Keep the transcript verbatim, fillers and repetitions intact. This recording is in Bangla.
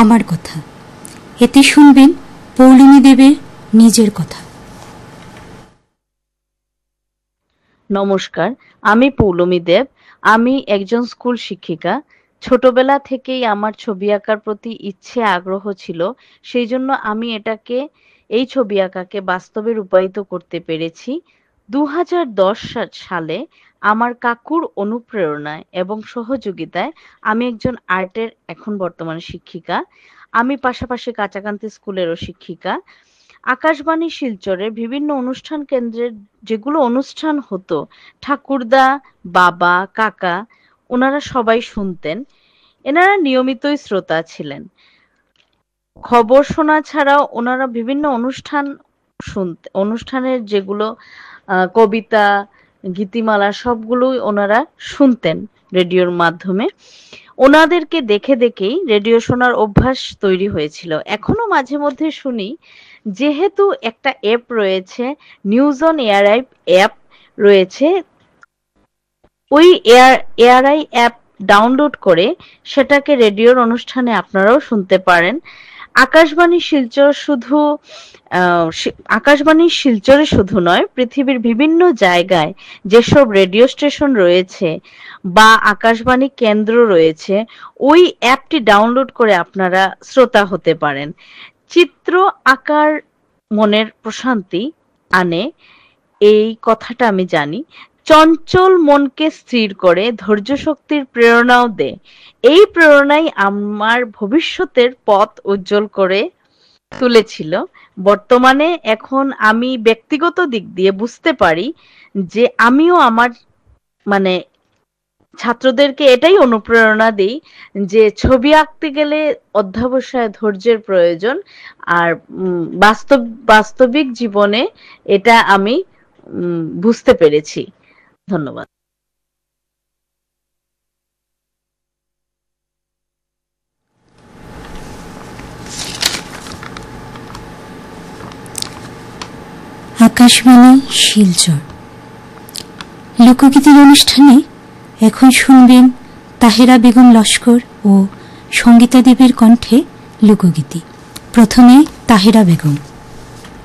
আমার কথা। এতে শুনবেন পৌলমী দেবের নিজের কথা। নমস্কার, আমি পৌলমী দেব। আমি একজন স্কুল শিক্ষিকা। ছোটবেলা থেকেই আমার ছবি আঁকার প্রতি ইচ্ছে আগ্রহ ছিল, সেই জন্য আমি এটাকে এই ছবি আঁকাকে বাস্তবে রূপায়িত করতে পেরেছি। দু হাজার দশ সালে আমার কাকুর অনুপ্রেরণায় এবং সহযোগিতায় আমি একজন আর্টের এখন বর্তমানে শিক্ষিকা। আমি পাশাপাশি কাঁচাকান্তি স্কুলেরও শিক্ষিকা। আকাশবাণী শিলচরে বিভিন্ন অনুষ্ঠান কেন্দ্রের যেগুলো অনুষ্ঠান হতো, ঠাকুরদা, বাবা, কাকা ওনারা সবাই শুনতেন। এনারা নিয়মিতই শ্রোতা ছিলেন। খবর শোনা ছাড়াও ওনারা বিভিন্ন অনুষ্ঠান শুনতে অনুষ্ঠানের যেগুলো আহ, কবিতা, গীতিমালা সবগুলোই ওনারা শুনতেন রেডিওর মাধ্যমে। ওনাদেরকে দেখে দেখেই রেডিও শোনার অভ্যাস তৈরি হয়েছিল। এখনো মাঝে মধ্যে শুনি, যেহেতু একটা অ্যাপ রয়েছে, নিউজ অন এআরআই অ্যাপ রয়েছে, ওই এয়ার এআরআই অ্যাপ ডাউনলোড করে সেটাকে রেডিওর অনুষ্ঠানে আপনারাও শুনতে পারেন। আকাশবাণী শিলচর শুধু আহ, শি- আকাশবাণী শিলচরে শুধু নয়, পৃথিবীর বিভিন্ন জায়গায় যেসব রেডিও স্টেশন রয়েছে বা আকাশবাণী কেন্দ্র রয়েছে, ওই অ্যাপটি ডাউনলোড করে আপনারা শ্রোতা হতে পারেন। চিত্র আঁকার মনের প্রশান্তি আনে, এই কথাটা আমি জানি। চঞ্চল মনকে স্থির করে, ধৈর্য শক্তির প্রেরণাও দেয়। এই প্রেরণাই আমার ভবিষ্যতের পথ উজ্জ্বল করে তুলেছিল। বর্তমানে এখন আমি ব্যক্তিগত দিক দিয়ে বুঝতে পারি যে আমিও আমার মানে ছাত্রদেরকে এটাই অনুপ্রেরণা দিই যে ছবি আঁকতে গেলে অধ্যবসায়, ধৈর্যের প্রয়োজন। আর উম, বাস্তব বাস্তবিক জীবনে এটা আমি উম, বুঝতে পেরেছি। ধন্যবাদ। আকাশবাণী শিলচর লোকগীতির অনুষ্ঠানে এখন শুনবেন তাহেরা বেগম লস্কর ও সঙ্গীতা দেবীর কণ্ঠে লোকগীতি। প্রথমে তাহেরা বেগম।